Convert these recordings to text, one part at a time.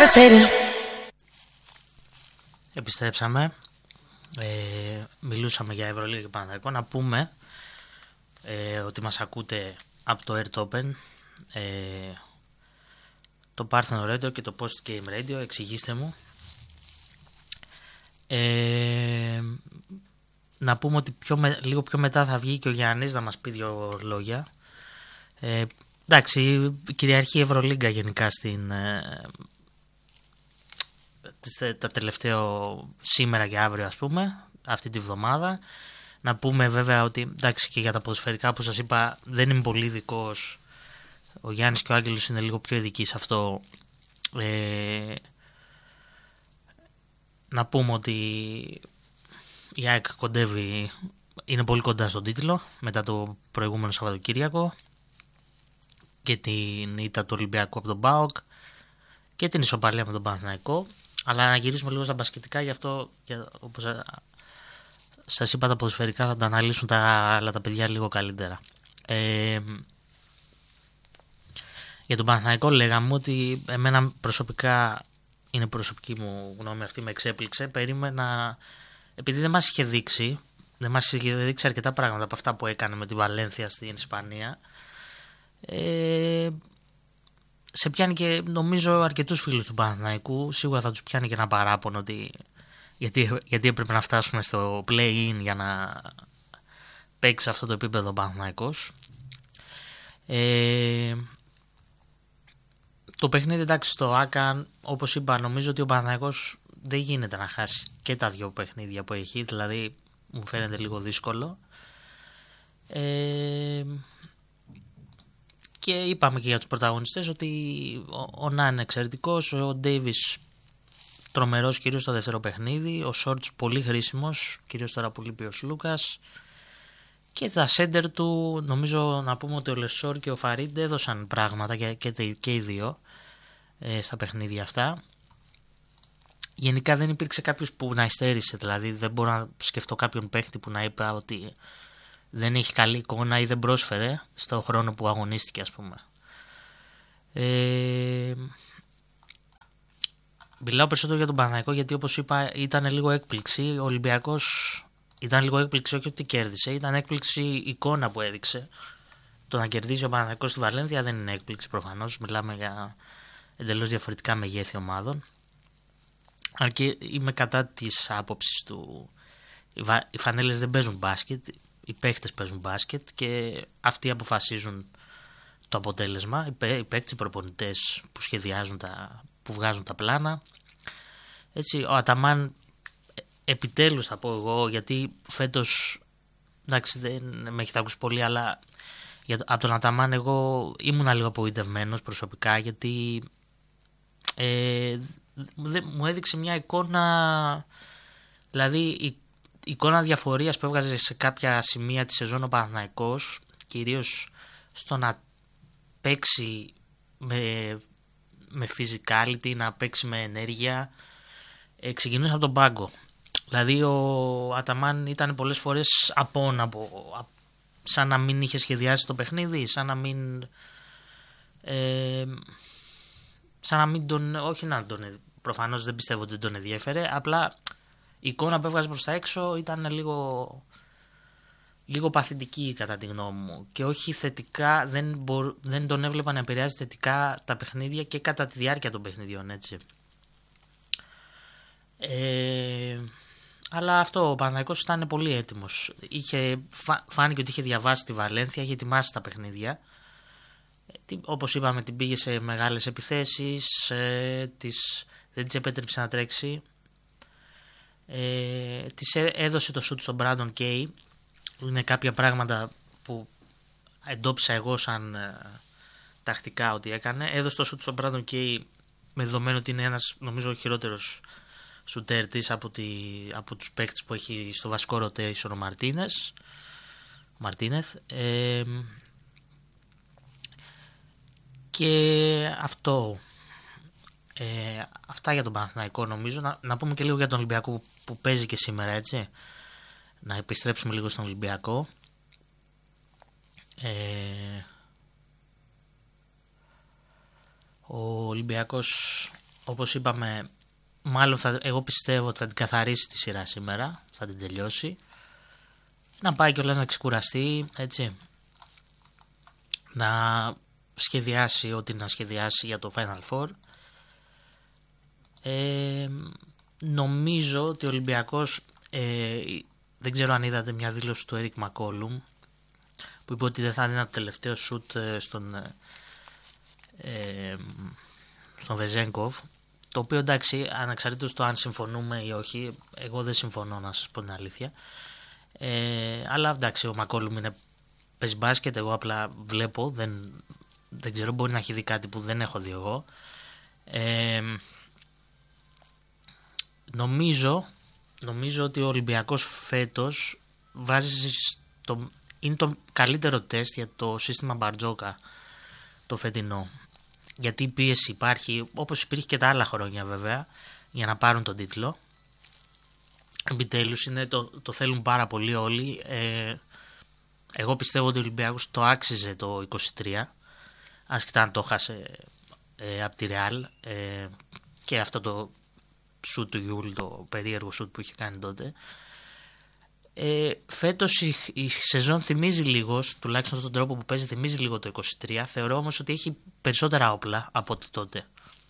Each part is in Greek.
Επιστρέψαμε. Μιλούσαμε για Ευρωλίγα και Παναθηναϊκό. Να πούμε ότι μας ακούτε από το Earth Open, το Parthenon Radio και το Post Game Radio. Εξηγήστε μου. Να πούμε ότι λίγο πιο μετά θα βγει και ο Γιάννης να μας πει δύο λόγια. Εντάξει, κυριαρχεί η Ευρωλίγκα γενικά τα τελευταίο σήμερα και αύριο, ας πούμε, αυτή τη βδομάδα. Να πούμε βέβαια ότι εντάξει, και για τα ποδοσφαιρικά που σας είπα δεν είμαι πολύ ειδικός. Ο Γιάννης και ο Άγγελος είναι λίγο πιο ειδικοί σε αυτό. Να πούμε ότι η ΑΕΚ είναι πολύ κοντά στον τίτλο μετά το προηγούμενο Σαββατοκύριακο και την ήττα του Ολυμπιακού από τον ΠΑΟΚ και την ισοπαλία με τον Παναθηναϊκό. Αλλά να γυρίσουμε λίγο στα μπασκετικά, γι' αυτό όπως σας είπα τα ποδοσφαιρικά θα τα αναλύσουν τα παιδιά λίγο καλύτερα. Για τον Παναθηναϊκό λέγαμε ότι εμένα προσωπικά, είναι προσωπική μου γνώμη αυτή, με εξέπληξε. Περίμενα, επειδή δεν μας είχε δείξει αρκετά πράγματα από αυτά που έκανε με τη Βαλένθια στην Ισπανία. Σε πιάνει και νομίζω αρκετούς φίλους του Παναθηναϊκού. Σίγουρα θα τους πιάνει και ένα παράπονο ότι γιατί έπρεπε να φτάσουμε στο play-in για να παίξει αυτό το επίπεδο ο Παναθηναϊκός. Το παιχνίδι, εντάξει, στο ΆΚΑ, όπως είπα, νομίζω ότι ο Παναθηναϊκός δεν γίνεται να χάσει και τα δύο παιχνίδια που έχει, δηλαδή μου φαίνεται λίγο δύσκολο. Και είπαμε και για τους πρωταγωνιστές ότι ο Ναν είναι εξαιρετικός, ο Ντέιβις τρομερός κυρίως στο δεύτερο παιχνίδι, ο Σόρτς πολύ χρήσιμος, κυρίως τώρα που λείπει ο Σλούκας, και τα σέντερ του νομίζω να πούμε ότι ο Λεσόρ και ο Φαρίντ έδωσαν πράγματα και οι δύο στα παιχνίδια αυτά. Γενικά δεν υπήρξε κάποιος που να υστέρησε, δηλαδή δεν μπορώ να σκεφτώ κάποιον παίχτη που να είπα ότι δεν έχει καλή εικόνα ή δεν πρόσφερε στο χρόνο που αγωνίστηκε, ας πούμε. Μιλάω περισσότερο για τον Παναθηναϊκό γιατί, όπως είπα, ήταν λίγο έκπληξη. Ο Ολυμπιακός ήταν λίγο έκπληξη, όχι ότι κέρδισε, ήταν έκπληξη η εικόνα που έδειξε. Το να κερδίσει ο Παναθηναϊκός στη Βαλένθια δεν είναι έκπληξη προφανώς. Μιλάμε για εντελώς διαφορετικά μεγέθη ομάδων. Αλλά και είμαι κατά της άποψης του. Οι φανέλες δεν παίζουν μπάσκετ. Οι παίχτες παίζουν μπάσκετ και αυτοί αποφασίζουν το αποτέλεσμα. Οι παίχτες, οι προπονητές που σχεδιάζουν, που βγάζουν τα πλάνα. Έτσι, ο Αταμάν, επιτέλους θα πω εγώ, γιατί φέτος, εντάξει, δεν με έχετε ακούσει πολύ, αλλά από τον Αταμάν εγώ ήμουνα λίγο απογοητευμένος προσωπικά, γιατί μου έδειξε μια εικόνα, δηλαδή η εικόνα διαφορίας που έβγαζε σε κάποια σημεία της σεζόν ο Παναθηναϊκός, κυρίως στο να παίξει με physicality, να παίξει με ενέργεια, ξεκινούσε από τον πάγκο. Δηλαδή ο Αταμάν ήταν πολλές φορές απόν, σαν να μην είχε σχεδιάσει το παιχνίδι, σαν να μην τον, όχι να τον, προφανώς δεν πιστεύω ότι τον ενδιέφερε, απλά η εικόνα που έβγαζε προς τα έξω ήταν λίγο παθητική κατά τη γνώμη μου και όχι θετικά, δεν τον έβλεπα να επηρεάζει θετικά τα παιχνίδια και κατά τη διάρκεια των παιχνιδιών, έτσι. Αλλά αυτό, ο Παναθηναϊκός ήταν πολύ έτοιμος. Φάνηκε ότι είχε διαβάσει τη Βαλένθια, είχε ετοιμάσει τα παιχνίδια. Όπως είπαμε, την πήγε σε μεγάλες επιθέσεις, δεν της επέτρεψε να τρέξει. Της έδωσε το σουτ στον Brandon Kay. Είναι κάποια πράγματα που εντόπισα εγώ σαν τακτικά ότι έκανε. Έδωσε το σουτ στον Brandon Kay με δεδομένο ότι είναι ένας, νομίζω, ο χειρότερος σουτέρ της από τους παίκτες που έχει στο βασικό rotation ο Μαρτίνεθ. Και αυτό. Αυτά για τον Παναθηναϊκό νομίζω. Να πούμε και λίγο για τον Ολυμπιακό που παίζει και σήμερα, έτσι. Να επιστρέψουμε λίγο στον Ολυμπιακό. Ο Ολυμπιακός όπως είπαμε, μάλλον εγώ πιστεύω ότι θα την καθαρίσει τη σειρά σήμερα, θα την τελειώσει. Να πάει κιόλας να ξεκουραστεί, έτσι. Να σχεδιάσει ό,τι να σχεδιάσει για το Final Four. Νομίζω ότι ο Ολυμπιακός, δεν ξέρω αν είδατε μια δήλωση του Eric McCollum που είπε ότι δεν θα είναι ένα τελευταίο σουτ στον Βεζέγκοφ, το οποίο εντάξει, ανεξαρτήτως το αν συμφωνούμε ή όχι, εγώ δεν συμφωνώ, να σας πω την αλήθεια, αλλά εντάξει, ο McCollum παίζει μπάσκετ, εγώ απλά βλέπω, δεν ξέρω, μπορεί να έχει δει κάτι που δεν έχω δει εγώ. Νομίζω ότι ο Ολυμπιακός φέτος είναι το καλύτερο τεστ για το σύστημα Μπαρτζόκα το φετινό. Γιατί η πίεση υπάρχει, όπως υπήρχε και τα άλλα χρόνια βέβαια, για να πάρουν τον τίτλο. Επιτέλους το θέλουν πάρα πολύ όλοι. Εγώ πιστεύω ότι ο Ολυμπιακός το άξιζε το 23, άσχετα αν το χάσε από τη Ρεάλ, και αυτό το σουτ του Γιούλ, το περίεργο σουτ που είχε κάνει τότε. Φέτος η σεζόν θυμίζει λίγο, τουλάχιστον στον τρόπο που παίζει, θυμίζει λίγο το 23. Θεωρώ όμως ότι έχει περισσότερα όπλα από ό,τι τότε.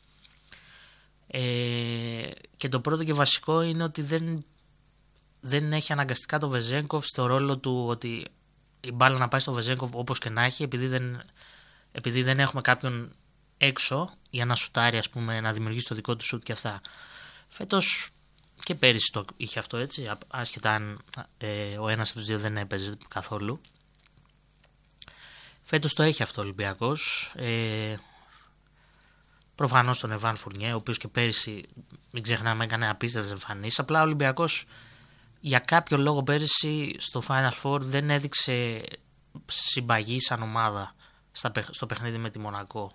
Και το πρώτο και βασικό είναι ότι δεν έχει αναγκαστικά το Βεζέγκοφ στο ρόλο του ότι η μπάλα να πάει στο Βεζέγκοφ όπως και να έχει, επειδή δεν έχουμε κάποιον έξω για να σουτάρει, ας πούμε, να δημιουργήσει το δικό του σουτ και αυτά. Φέτος και πέρυσι το είχε αυτό, έτσι, άσχετα αν ο ένας από τους δύο δεν έπαιζε καθόλου. Φέτος το έχει αυτό ο Ολυμπιακός. Προφανώς τον Εβάν Φουρνιέ, ο οποίος και πέρυσι, μην ξεχνάμε, έκανε απίστευτες εμφανίσεις. Απλά ο Ολυμπιακός για κάποιο λόγο πέρυσι στο Final Four δεν έδειξε συμπαγή σαν ομάδα στο παιχνίδι με τη Μονακό.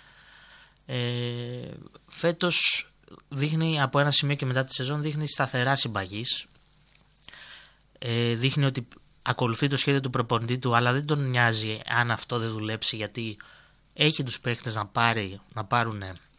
Φέτος δείχνει από ένα σημείο και μετά τη σεζόν δείχνει σταθερά συμπαγής. Δείχνει ότι ακολουθεί το σχέδιο του προπονητή του, αλλά δεν τον νοιάζει αν αυτό δεν δουλέψει, γιατί έχει τους παίχτες να πάρουν